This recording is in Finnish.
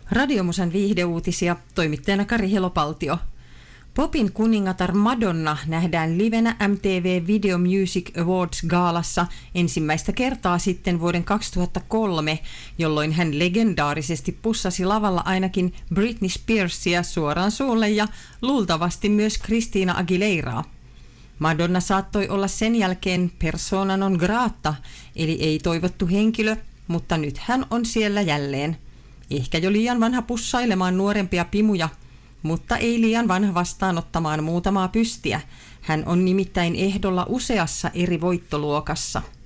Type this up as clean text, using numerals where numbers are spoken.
Radiomusan viihdeuutisia, toimittajana Kari Helopaltio. Popin kuningatar Madonna nähdään livenä MTV Video Music Awards-gaalassa ensimmäistä kertaa sitten vuoden 2003, jolloin hän legendaarisesti pussasi lavalla ainakin Britney Spearsia suoraan suulle ja luultavasti myös Christina Aguileraa. Madonna saattoi olla sen jälkeen persona non grata, eli ei toivottu henkilö, mutta nyt hän on siellä jälleen. Ehkä jo liian vanha pussailemaan nuorempia pimuja, mutta ei liian vanha vastaanottamaan muutamaa pystiä. Hän on nimittäin ehdolla useassa eri voittoluokassa.